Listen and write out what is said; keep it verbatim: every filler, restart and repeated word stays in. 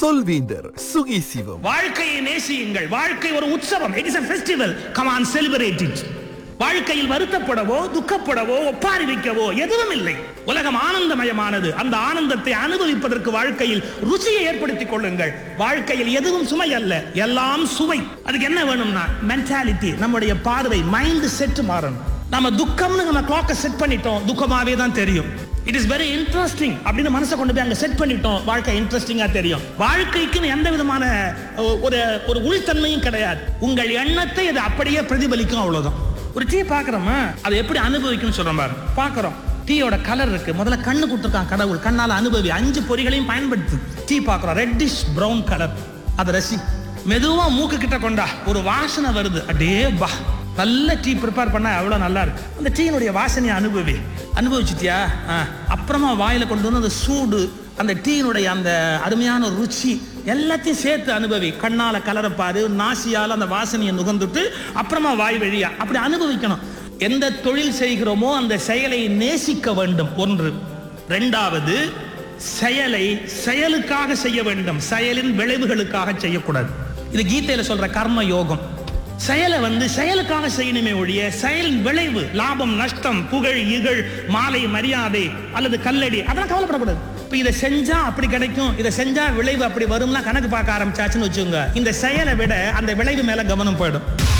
சொல்வேந்தர் சுகி சிவம். வாழ்க்கையை நேசியுங்கள். வாழ்க்கை ஒரு உற்சவம். It is a festival. Come on, celebrate it. வாழ்க்கையில் வருத்தப்படவோ துக்கப்படவோ ஒப்பாரி வைக்கவோ எதுவும் இல்லை. உலகம் ஆனந்தமயமானது. அந்த ஆனந்தத்தை அனுபவிப்பதற்கு வாழ்க்கையில் ருசியை ஏற்படுத்திக் கொள்ளுங்கள். வாழ்க்கையில் எதுவும் சுமை அல்ல, எல்லாம் சுவை. அதுக்கு என்ன வேணும்னா மென்டாலிட்டி, நம்முடைய பார்வை, மைண்ட் செட் மாறணும். நம்ம துக்கம்னு நம்ம கிளாக்கை செட் பண்ணிட்டோம், துக்கமாவே தான் தெரியும். இட் இஸ் வெரி இன்ட்ரெஸ்டிங் அப்படின்னு மனசை கொண்டு போய் அங்க செட் பண்ணிட்டோம், வாழ்க்கை இன்ட்ரெஸ்டிங்கா தெரியும். வாழ்க்கைக்குன்னு எந்த விதமான ஒரு ஒரு உள்தன்மையும் கிடையாது. உங்கள் எண்ணத்தை அது அப்படியே பிரதிபலிக்கும், அவ்வளவுதான். ஒரு டீ பாக்குறோமா, அதை எப்படி அனுபவிக்கணும்னு சொல்றோம் பாரு. பாக்குறோம், டீயோட கலர் இருக்கு, முதல்ல கண்ணு கொடுத்துருக்கான் கடவுள், கண்ணால அனுபவி. அஞ்சு பொறிகளையும் பயன்படுத்து. டீ பாக்குறோம், ரெட்டிஷ் பிரவுன் கலர், அதை ரசி. மெதுவா மூக்கு கிட்ட கொண்டா, ஒரு வாசனை வருது, அடே பா, நல்ல டீ ப்ரிப்பேர் பண்ணா எவ்வளவு நல்லா இருக்கு. அந்த டீனுடைய வாசனையை அனுபவி. அனுபவிச்சுட்டியா, அப்புறமா வாயில கொண்டு வந்து அந்த சூடு, அந்த டீனுடைய அந்த அருமையான ருச்சி எல்லாத்தையும் சேர்த்து அனுபவி. கண்ணால கலரை பாரு, நாசியால அந்த வாசனையை நுகர்ந்துட்டு அப்புறமா வாய் வழியா அப்படி அனுபவிக்கணும். எந்த தொழில் செய்கிறோமோ அந்த செயலை நேசிக்க வேண்டும், ஒன்று. ரெண்டாவது, செயலை செயலுக்காக செய்ய வேண்டும், செயலின் விளைவுகளுக்காக செய்யக்கூடாது. இது கீதையில சொல்ற கர்ம யோகம். செயலை வந்து செயலுக்காக செய்யணுமே ஒழிய செயலின் விளைவு, லாபம் நஷ்டம், புகழ் இகழ், மாலை மரியாதை அல்லது கல்லடி, அதெல்லாம் கவலைப்படக்கூடாது. இப்ப இதை செஞ்சா அப்படி கிடைக்கும், இதை செஞ்சா விளைவு அப்படி வரும்னா கணக்கு பார்க்க ஆரம்பிச்சாச்சுன்னு வச்சுங்க, இந்த செயலை விட அந்த விளைவு மேல கவனம் போயிடும்.